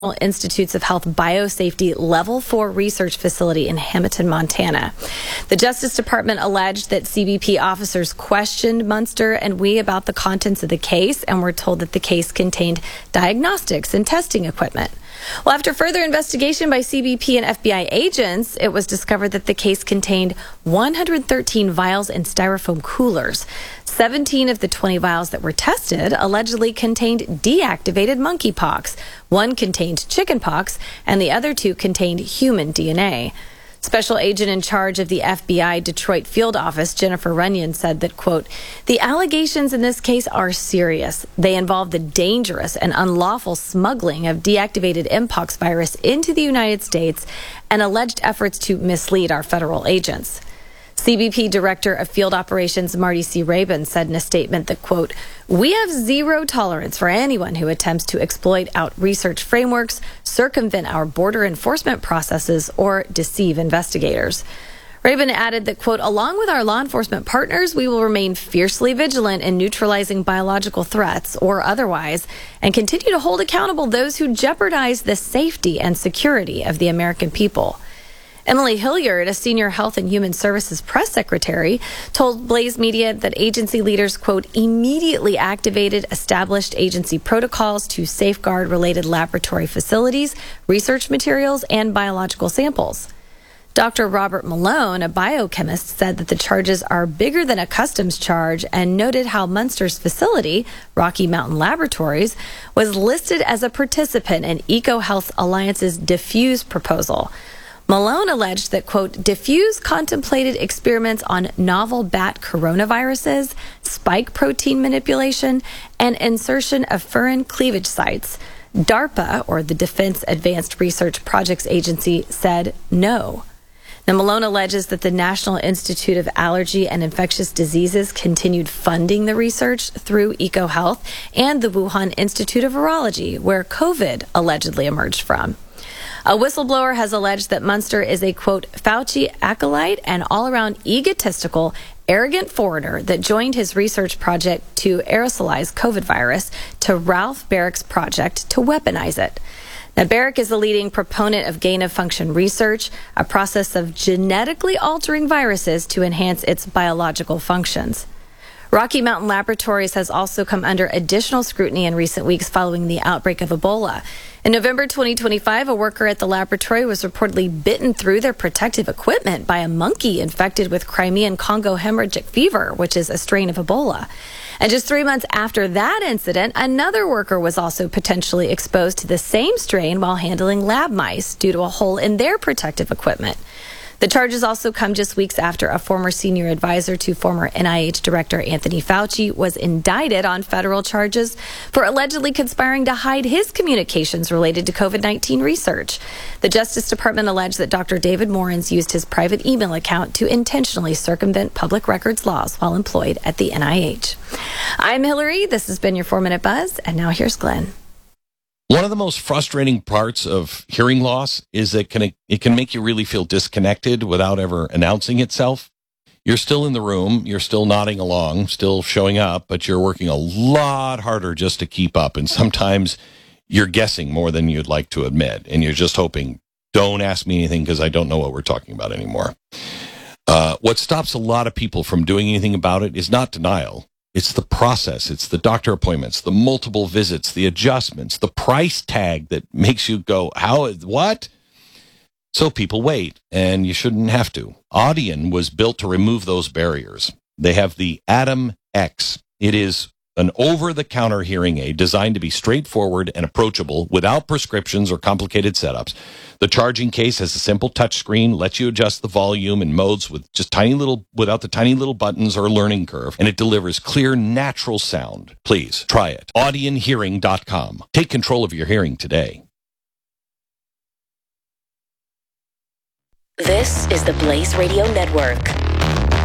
Institutes of Health Biosafety Level 4 research facility in Hamilton, Montana. The Justice Department alleged that CBP officers questioned Munster and Wee about the contents of the case and were told that the case contained diagnostics and testing equipment. Well, after further investigation by CBP and FBI agents, it was discovered that the case contained 113 vials in styrofoam coolers. 17 of the 20 vials that were tested allegedly contained deactivated monkeypox. One contained chickenpox, and the other two contained human DNA. Special agent in charge of the FBI Detroit field office, Jennifer Runyon, said that, quote, "The allegations in this case are serious. They involve the dangerous and unlawful smuggling of deactivated mpox virus into the United States and alleged efforts to mislead our federal agents." CBP Director of Field Operations Marty C. Rabin said in a statement that, quote, "We have zero tolerance for anyone who attempts to exploit our research frameworks, circumvent our border enforcement processes, or deceive investigators." Rabin added that, quote, "Along with our law enforcement partners, we will remain fiercely vigilant in neutralizing biological threats or otherwise and continue to hold accountable those who jeopardize the safety and security of the American people." Emily Hilliard, a senior Health and Human Services press secretary, told Blaze Media that agency leaders, quote, "immediately activated established agency protocols to safeguard related laboratory facilities, research materials, and biological samples." Dr. Robert Malone, a biochemist, said that the charges are bigger than a customs charge and noted how Munster's facility, Rocky Mountain Laboratories, was listed as a participant in EcoHealth Alliance's Diffuse proposal. Malone alleged that, quote, "Diffuse contemplated experiments on novel bat coronaviruses, spike protein manipulation, and insertion of furin cleavage sites." DARPA, or the Defense Advanced Research Projects Agency, said no. Now, Malone alleges that the National Institute of Allergy and Infectious Diseases continued funding the research through EcoHealth and the Wuhan Institute of Virology, where COVID allegedly emerged from. A whistleblower has alleged that Munster is a, quote, "Fauci acolyte and all-around egotistical, arrogant foreigner that joined his research project to aerosolize COVID virus to Ralph Barrick's project to weaponize it." Now, Barrick is a leading proponent of gain-of-function research, a process of genetically altering viruses to enhance its biological functions. Rocky Mountain Laboratories has also come under additional scrutiny in recent weeks following the outbreak of Ebola. In November 2025, a worker at the laboratory was reportedly bitten through their protective equipment by a monkey infected with Crimean Congo hemorrhagic fever, which is a strain of Ebola. And just 3 months after that incident, another worker was also potentially exposed to the same strain while handling lab mice due to a hole in their protective equipment. The charges also come just weeks after a former senior advisor to former NIH Director Anthony Fauci was indicted on federal charges for allegedly conspiring to hide his communications related to COVID-19 research. The Justice Department alleged that Dr. David Morens used his private email account to intentionally circumvent public records laws while employed at the NIH. I'm Hillary. This has been your 4-Minute Buzz, and now here's Glenn. One of the most frustrating parts of hearing loss is that it can make you really feel disconnected without ever announcing itself. You're still in the room, you're still nodding along, still showing up, but you're working a lot harder just to keep up. And sometimes you're guessing more than you'd like to admit. And you're just hoping, don't ask me anything because I don't know what we're talking about anymore. What stops a lot of people from doing anything about it is not denial. It's the process. It's the doctor appointments, the multiple visits, the adjustments, the price tag that makes you go, what? So people wait, and you shouldn't have to. Audion was built to remove those barriers. They have the Atom X. It is an over-the-counter hearing aid designed to be straightforward and approachable without prescriptions or complicated setups. The charging case has a simple touchscreen, lets you adjust the volume and modes with just without the tiny little buttons or learning curve, and it delivers clear, natural sound. Please try it. AudionHearing.com. Take control of your hearing today. This is the Blaze Radio Network.